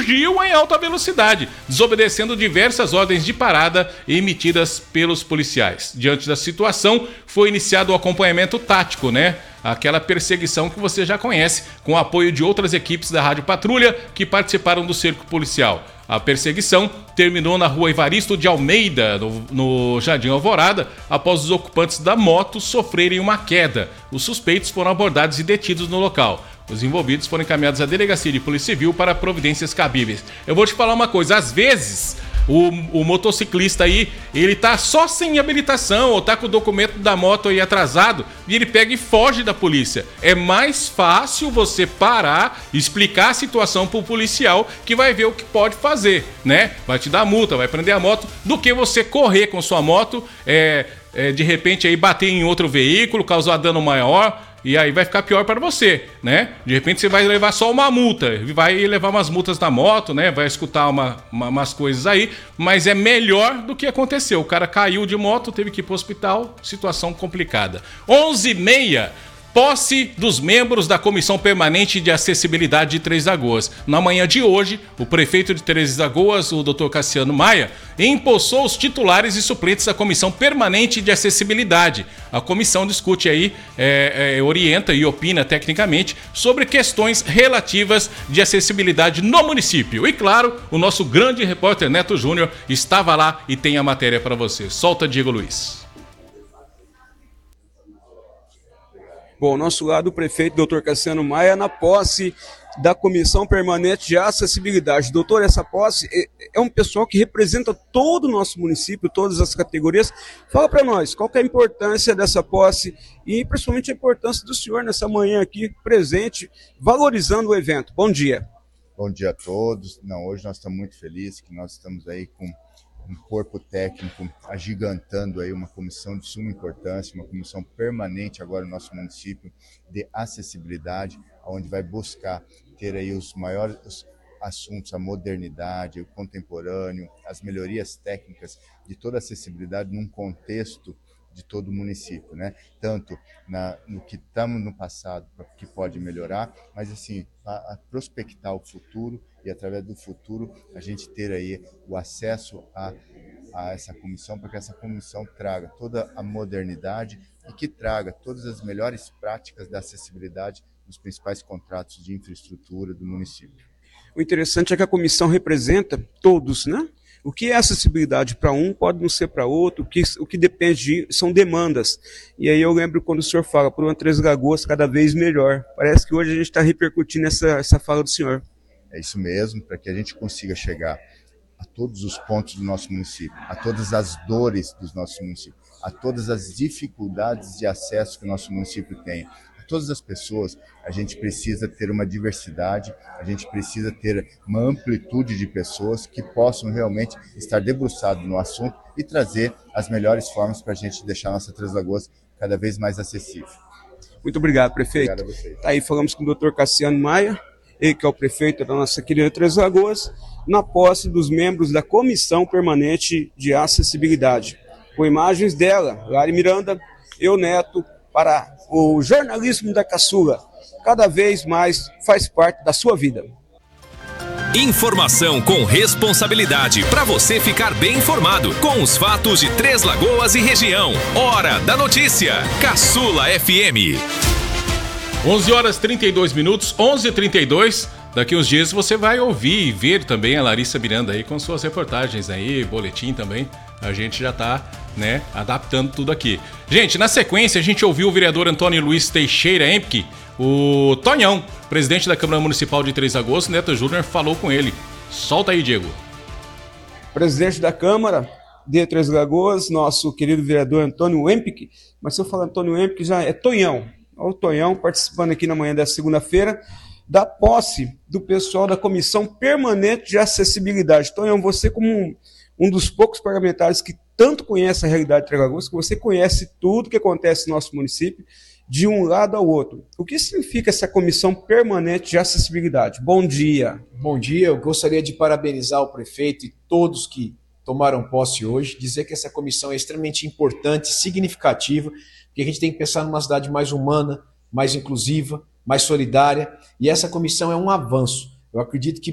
fugiu em alta velocidade, desobedecendo diversas ordens de parada emitidas pelos policiais. Diante da situação, foi iniciado o acompanhamento tático, né? Aquela perseguição que você já conhece, com o apoio de outras equipes da Rádio Patrulha que participaram do cerco policial. A perseguição terminou na rua Evaristo de Almeida, no Jardim Alvorada, após os ocupantes da moto sofrerem uma queda. Os suspeitos foram abordados e detidos no local. Os envolvidos foram encaminhados à Delegacia de Polícia Civil para providências cabíveis. Eu vou te falar uma coisa, às vezes o motociclista aí, ele tá só sem habilitação ou tá com o documento da moto aí atrasado e ele pega e foge da polícia. É mais fácil você parar, explicar a situação pro policial que vai ver o que pode fazer, né? Vai te dar multa, vai prender a moto, do que você correr com sua moto, de repente aí bater em outro veículo, causar dano maior. E aí vai ficar pior para você, né? De repente você vai levar só uma multa, vai levar umas multas na moto, né? Vai escutar umas coisas aí, mas é melhor do que aconteceu. O cara caiu de moto, teve que ir pro hospital, situação complicada. 11h30, posse dos membros da Comissão Permanente de Acessibilidade de Três Lagoas. Na manhã de hoje, o prefeito de Três Lagoas, o Dr. Cassiano Maia, empossou os titulares e suplentes da Comissão Permanente de Acessibilidade. A comissão discute aí, orienta e opina tecnicamente sobre questões relativas de acessibilidade no município. E claro, o nosso grande repórter Neto Júnior estava lá e tem a matéria para você. Solta, Diego Luiz. Bom, ao nosso lado, o prefeito Dr. Cassiano Maia, na posse da Comissão Permanente de Acessibilidade. Doutor, essa posse é um pessoal que representa todo o nosso município, todas as categorias. Fala para nós, qual que é a importância dessa posse e principalmente a importância do senhor nessa manhã aqui presente, valorizando o evento. Bom dia. Bom dia a todos. Hoje nós estamos muito felizes que nós estamos aí com um corpo técnico agigantando aí uma comissão de suma importância, uma comissão permanente agora no nosso município de acessibilidade, onde vai buscar ter aí os maiores assuntos, a modernidade, o contemporâneo, as melhorias técnicas de toda a acessibilidade num contexto de todo o município, né? Tanto no que estamos no passado, que pode melhorar, mas assim, a prospectar o futuro e através do futuro a gente ter aí o acesso a essa comissão, para que essa comissão traga toda a modernidade e que traga todas as melhores práticas da acessibilidade nos principais contratos de infraestrutura do município. O interessante é que a comissão representa todos, né? O que é acessibilidade para um pode não ser para outro, o que depende são demandas. E aí eu lembro quando o senhor fala por uma Três Lagoas cada vez melhor. Parece que hoje a gente está repercutindo essa fala do senhor. É isso mesmo, para que a gente consiga chegar a todos os pontos do nosso município, a todas as dores do nosso município, a todas as dificuldades de acesso que o nosso município tem. Todas as pessoas, a gente precisa ter uma diversidade, a gente precisa ter uma amplitude de pessoas que possam realmente estar debruçados no assunto e trazer as melhores formas para a gente deixar nossa Três Lagoas cada vez mais acessível. Muito obrigado, prefeito. Obrigado a você. Tá aí, falamos com o Dr. Cassiano Maia, ele que é o prefeito da nossa querida Três Lagoas, na posse dos membros da Comissão Permanente de Acessibilidade. Com imagens dela, Lari Miranda, eu, Neto, para o jornalismo da Caçula, cada vez mais faz parte da sua vida. Informação com responsabilidade para você ficar bem informado com os fatos de Três Lagoas e região. Hora da notícia. Caçula FM. 11h32, 11h32. Daqui uns dias você vai ouvir e ver também a Larissa Miranda aí com suas reportagens aí, boletim também. A gente já tá, né, adaptando tudo aqui. Gente, na sequência a gente ouviu o vereador Antônio Luiz Teixeira Empke, o Tonhão, presidente da Câmara Municipal de Três Lagoas. Neto Júnior falou com ele. Solta aí, Diego. Presidente da Câmara de Três Lagoas, nosso querido vereador Antônio Empke, mas se eu falar Antônio Empke já é Tonhão. Olha o Tonhão participando aqui na manhã dessa segunda-feira da posse do pessoal da Comissão Permanente de Acessibilidade. Tonhão, você como um dos poucos parlamentares que tanto conhece a realidade de Três Lagoas, que você conhece tudo que acontece no nosso município, de um lado ao outro. O que significa essa Comissão Permanente de Acessibilidade? Bom dia. Bom dia, eu gostaria de parabenizar o prefeito e todos que tomaram posse hoje, dizer que essa comissão é extremamente importante, significativa, porque a gente tem que pensar numa cidade mais humana, mais inclusiva, mais solidária, e essa comissão é um avanço. Eu acredito que